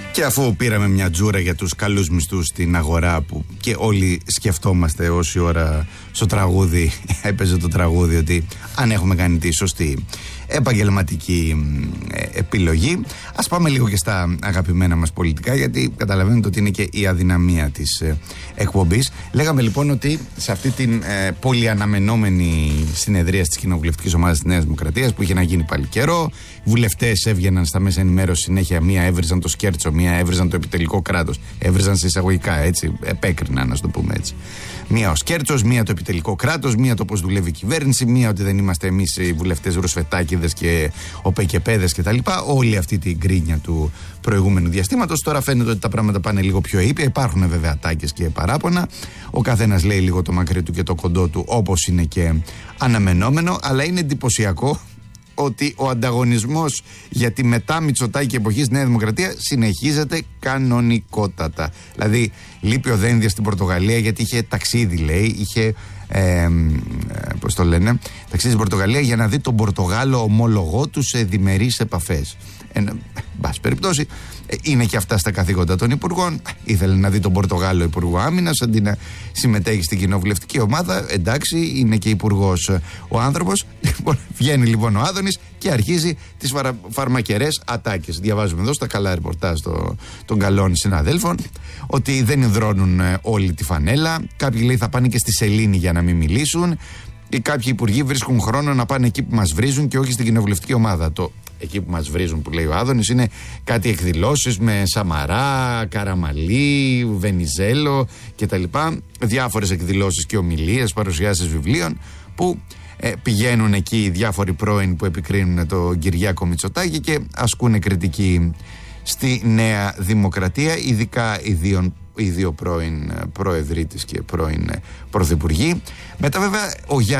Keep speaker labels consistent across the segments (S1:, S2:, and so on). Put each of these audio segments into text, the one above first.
S1: Και αφού πήραμε μια τζούρα για τους καλούς μισθούς στην αγορά, που και όλοι σκεφτόμαστε όση ώρα στο τραγούδι έπαιζε το τραγούδι ότι αν έχουμε κάνει τη σωστή επαγγελματική επιλογή, ας πάμε λίγο και στα αγαπημένα μας πολιτικά, γιατί καταλαβαίνετε ότι είναι και η αδυναμία της εκπομπής. Λέγαμε λοιπόν ότι σε αυτή την πολύ αναμενόμενη συνεδρία της κοινοβουλευτικής ομάδας της Νέας Δημοκρατίας, που είχε να γίνει πάλι καιρό, οι βουλευτές έβγαιναν στα μέσα ενημέρωση συνέχεια, μία έβριζαν το σκέρτσο, μία έβριζαν το επιτελικό κράτος, έβριζαν σε εισαγωγικά, έτσι, επέκριναν, να το πούμε έτσι. Μία ο σκέρτσος, μία το επιτελικό κράτος, μία το πώς δουλεύει η κυβέρνηση, μία ότι δεν είμαστε εμείς οι βουλευτές ρουσφετάκηδες και οπεκεπέδες κτλ. Όλη αυτή την γκρίνια του προηγούμενου διαστήματος. Τώρα φαίνεται ότι τα πράγματα πάνε λίγο πιο ήπια. Υπάρχουν βέβαια ατάκες και παράπονα. Ο καθένας λέει λίγο το μακρύ του και το κοντό του, όπως είναι και αναμενόμενο, αλλά είναι εντυπωσιακό ότι ο ανταγωνισμός για τη μετά Μητσοτάκη εποχής Νέα Δημοκρατία συνεχίζεται κανονικότατα. Δηλαδή, λείπει ο Δένδιας στην Πορτογαλία γιατί είχε ταξίδι, λέει, είχε. Πώς το λένε, ταξίδι στην Πορτογαλία για να δει τον Πορτογάλο ομόλογό του σε διμερείς επαφές. Μπας περιπτώσει, είναι και αυτά στα καθήκοντα των υπουργών. Ήθελε να δει τον Πορτογάλο υπουργό άμυνας αντί να συμμετέχει στην κοινοβουλευτική ομάδα. Εντάξει, είναι και υπουργός ο άνθρωπος. Βγαίνει λοιπόν ο Άδωνης και αρχίζει τις φαρμακερές ατάκες. Διαβάζουμε εδώ στα καλά ρεπορτάζ των καλών συναδέλφων ότι δεν υδρώνουν όλη τη φανέλα. Κάποιοι λέει θα πάνε και στη σελήνη για να μην μιλήσουν. Και κάποιοι υπουργοί βρίσκουν χρόνο να πάνε εκεί που μας βρίζουν και όχι στην κοινοβουλευτική ομάδα. Το εκεί που μας βρίζουν που λέει ο Άδωνης είναι κάτι εκδηλώσεις με Σαμαρά, Καραμαλή, Βενιζέλο κτλ. Διάφορες εκδηλώσεις και ομιλίες, παρουσιάσεις βιβλίων που πηγαίνουν εκεί οι διάφοροι πρώην που επικρίνουν τον Κυριάκο Μητσοτάκη και ασκούν κριτική στη Νέα Δημοκρατία, ειδικά οι δύο πρώην πρόεδροι της και πρώην πρωθυπουργοί. Μετά βέβαια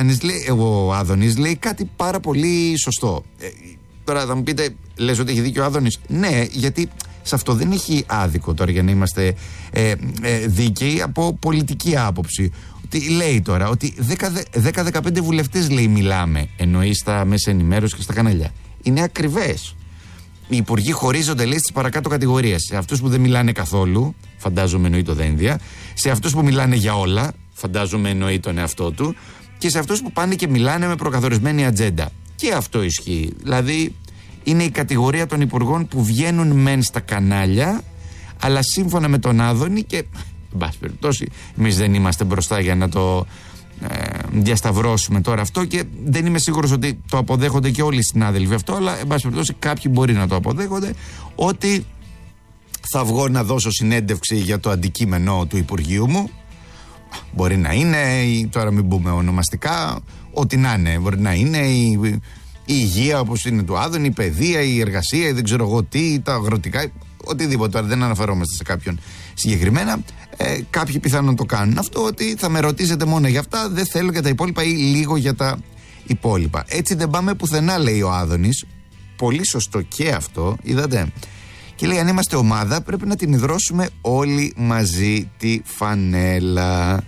S1: ο Άδωνης λέει κάτι πάρα πολύ σωστό. Τώρα θα μου πείτε, λες ότι έχει δίκιο ο Άδωνης? Ναι, γιατί σε αυτό δεν έχει άδικο τώρα, για να είμαστε δίκαιοι από πολιτική άποψη. Ότι λέει τώρα ότι 10-15 βουλευτές λέει μιλάμε, εννοεί στα μέσα ενημέρωση και στα κανάλια. Είναι ακριβές. Οι υπουργοί χωρίζονται, λέει, στις παρακάτω κατηγορίες. Σε αυτούς που δεν μιλάνε καθόλου, φαντάζομαι εννοεί το Δένδια. Σε αυτούς που μιλάνε για όλα, φαντάζομαι εννοεί τον εαυτό του. Και σε αυτούς που πάνε και μιλάνε με προκαθορισμένη ατζέντα. Και αυτό ισχύει. Δηλαδή, είναι η κατηγορία των υπουργών που βγαίνουν μεν στα κανάλια, αλλά σύμφωνα με τον Άδωνη και, εν πάση περιπτώσει, εμείς δεν είμαστε μπροστά για να το διασταυρώσουμε τώρα αυτό και δεν είμαι σίγουρος ότι το αποδέχονται και όλοι οι συνάδελφοι αυτό, αλλά εν πάση περιπτώσει κάποιοι μπορεί να το αποδέχονται, ότι θα βγω να δώσω συνέντευξη για το αντικείμενο του Υπουργείου μου. Μπορεί να είναι, τώρα μην πούμε ονομαστικά, ό,τι να είναι. Μπορεί να είναι η υγεία όπως είναι του Άδωνη, η παιδεία, η εργασία, η δεν ξέρω εγώ τι, τα αγροτικά, οτιδήποτε. Τώρα δεν αναφερόμαστε σε κάποιον συγκεκριμένα. Κάποιοι πιθανόν το κάνουν αυτό, ότι θα με ρωτήσετε μόνο για αυτά, δεν θέλω για τα υπόλοιπα ή λίγο για τα υπόλοιπα. Έτσι δεν πάμε πουθενά, λέει ο Άδωνης. Πολύ σωστό και αυτό, είδατε. Και λέει, αν είμαστε ομάδα πρέπει να την υδρώσουμε όλοι μαζί τη φανέλα.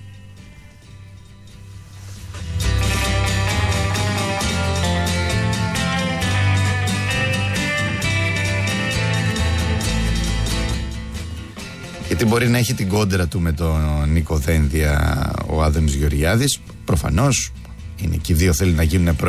S1: Γιατί μπορεί να έχει την κόντρα του με τον Νίκο Δένδια ο Άδωνης Γεωργιάδης. Προφανώς είναι και οι δύο θέλουν να γίνουν